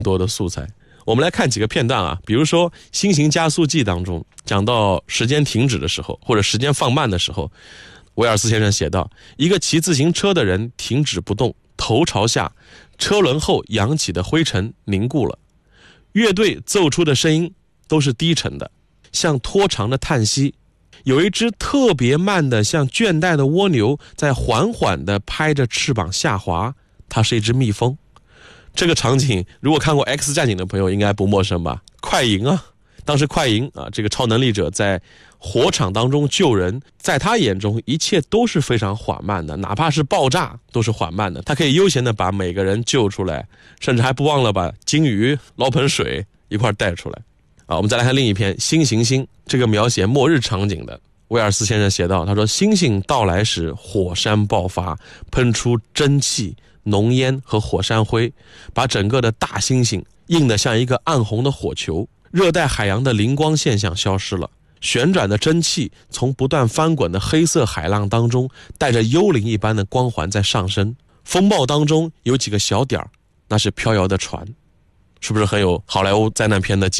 多的素材。我们来看几个片段啊，比如说《新型加速剂》当中讲到时间停止的时候，或者时间放慢的时候，威尔斯先生写道，一个骑自行车的人停止不动，头朝下，车轮后扬起的灰尘凝固了，乐队奏出的声音都是低沉的，像拖长的叹息，有一只特别慢的像倦怠的蜗牛在缓缓地拍着翅膀下滑，它是一只蜜蜂。这个场景如果看过 X 战警的朋友应该不陌生吧，快银啊，当时快银啊，这个超能力者在火场当中救人，在他眼中一切都是非常缓慢的，哪怕是爆炸都是缓慢的，他可以悠闲的把每个人救出来，甚至还不忘了把鲸鱼捞盆水一块带出来啊。我们再来看另一篇《新行星》，这个描写末日场景的，威尔斯先生写道，他说星星到来时，火山爆发，喷出蒸汽、浓烟和火山灰，把整个的大猩猩映得像一个暗红的火球，热带海洋的灵光现象消失了，旋转的蒸汽从不断翻滚的黑色海浪当中带着幽灵一般的光环在上升，风暴当中有几个小点儿，那是飘摇的船，是不是很有好莱坞灾难片的